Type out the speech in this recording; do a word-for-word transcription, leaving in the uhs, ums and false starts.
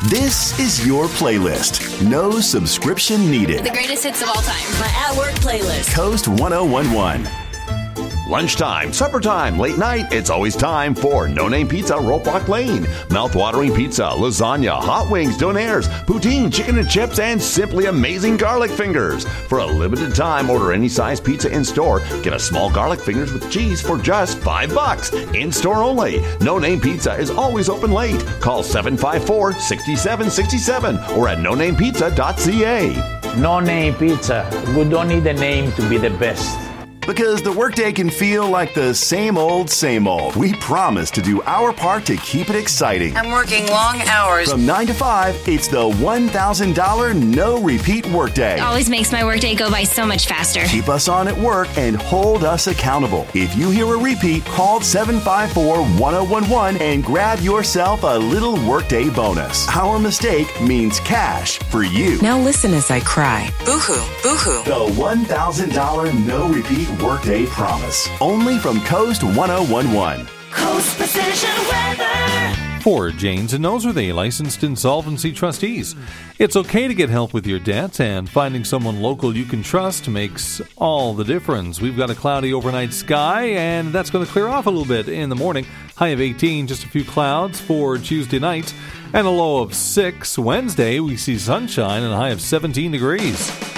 This is your playlist. No subscription needed. The greatest hits of all time. My at-work playlist. Coast one oh one one. Lunchtime, supper time, late night, it's always time for No Name Pizza, Ropewock Lane. Mouth-watering pizza, lasagna, hot wings, donaires, poutine, chicken and chips, and simply amazing garlic fingers. For a limited time, order any size pizza in-store. Get a small garlic fingers with cheese for just five bucks. In-store only. No Name Pizza is always open late. Call seven five four, six seven six seven or at no name pizza dot c a. No Name Pizza. We don't need a name to be the best. Because the workday can feel like the same old, same old. We promise to do our part to keep it exciting. I'm working long hours. From nine to five, it's the one thousand dollars no-repeat workday. Always makes my workday go by so much faster. Keep us on at work and hold us accountable. If you hear a repeat, call seven five four, one oh one one and grab yourself a little workday bonus. Our mistake means cash for you. Now listen as I cry. Boo-hoo, boo-hoo. The one thousand dollars no-repeat workday promise. Only from Coast one oh one one. Coast Precision Weather. For Janes and Noseworthy, licensed insolvency trustees. It's okay to get help with your debt, and finding someone local you can trust makes all the difference. We've got a cloudy overnight sky, and that's going to clear off a little bit in the morning. High of eighteen, just a few clouds for Tuesday night, and a low of six. Wednesday, we see sunshine and a high of seventeen degrees.